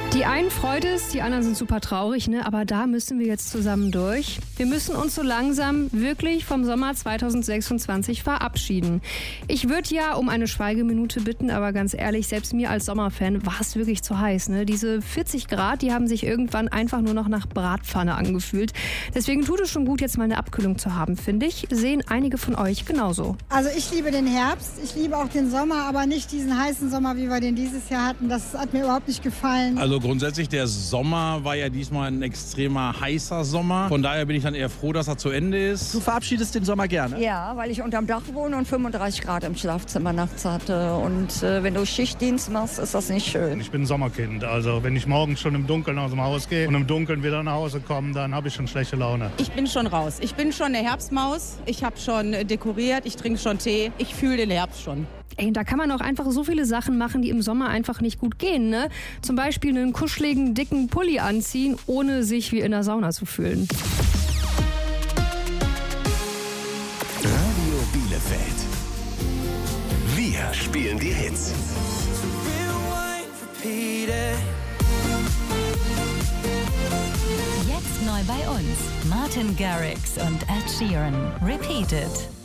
Die einen freut es, die anderen sind super traurig, ne? Aber da müssen wir jetzt zusammen durch. Wir müssen uns so langsam wirklich vom Sommer 2026 verabschieden. Ich würde ja um eine Schweigeminute bitten, aber ganz ehrlich, selbst mir als Sommerfan war es wirklich zu heiß, ne? Diese 40 Grad, die haben sich irgendwann einfach nur noch nach Bratpfanne angefühlt. Deswegen tut es schon gut, jetzt mal eine Abkühlung zu haben, finde ich. Sehen einige von euch genauso. Also ich liebe den Herbst, ich liebe auch den Sommer, aber nicht diesen heißen Sommer, wie wir den dieses Jahr hatten. Das hat mir überhaupt nicht gefallen. Also grundsätzlich, der Sommer war ja diesmal ein extremer heißer Sommer. Von daher bin ich dann eher froh, dass er zu Ende ist. Du verabschiedest den Sommer gerne? Ja, weil ich unterm Dach wohne und 35 Grad im Schlafzimmer nachts hatte. Und wenn du Schichtdienst machst, ist das nicht schön. Ich bin ein Sommerkind. Also wenn ich morgens schon im Dunkeln aus dem Haus gehe und im Dunkeln wieder nach Hause komme, dann habe ich schon schlechte Laune. Ich bin schon raus. Ich bin schon eine Herbstmaus. Ich habe schon dekoriert, ich trinke schon Tee. Ich fühle den Herbst schon. Ey, da kann man auch einfach so viele Sachen machen, die im Sommer einfach nicht gut gehen, ne? Zum Beispiel einen kuscheligen, dicken Pulli anziehen, ohne sich wie in der Sauna zu fühlen. Radio Bielefeld. Wir spielen die Hits. Jetzt neu bei uns. Martin Garrix und Ed Sheeran. Repeated.